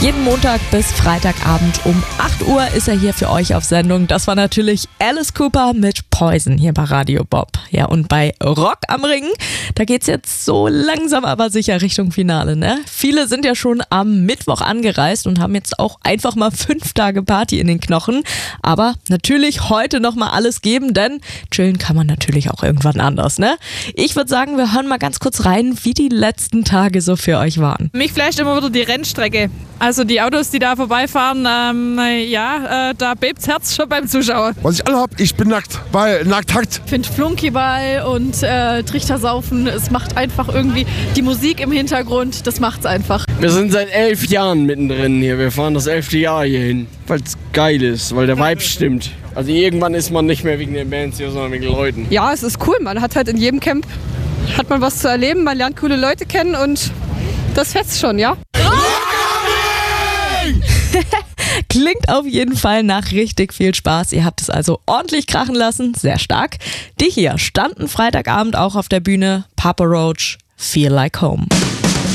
Jeden Montag bis Freitagabend um 8 Uhr ist er hier für euch auf Sendung. Das war natürlich Alice Cooper mit Poison hier bei Radio Bob. Ja, und bei Rock am Ring, da geht's jetzt so langsam aber sicher Richtung Finale, ne? Viele sind ja schon am Mittwoch angereist und haben jetzt auch einfach mal 5 Tage Party in den Knochen. Aber natürlich heute nochmal alles geben, denn chillen kann man natürlich auch irgendwann anders, ne? Ich würde sagen, wir hören mal ganz kurz rein, wie die letzten Tage so für euch waren. Mich flasht immer wieder die Rennstrecke. Also die Autos, die da vorbeifahren, da bebt's Herz schon beim Zuschauen. Was ich alle hab, ich bin nackt, weil nackt hackt. Ich finde Flunkyball und Trichtersaufen, es macht einfach irgendwie die Musik im Hintergrund, das macht's einfach. Wir sind seit 11 Jahren mittendrin hier, wir fahren das 11. Jahr hier hin, weil es geil ist, weil der Vibe stimmt. Also irgendwann ist man nicht mehr wegen den Bands hier, sondern wegen den Leuten. Ja, es ist cool, man hat halt in jedem Camp hat man was zu erleben, man lernt coole Leute kennen und das fetzt schon, ja? Klingt auf jeden Fall nach richtig viel Spaß. Ihr habt es also ordentlich krachen lassen, sehr stark. Die hier standen Freitagabend auch auf der Bühne. Papa Roach, Feel Like Home.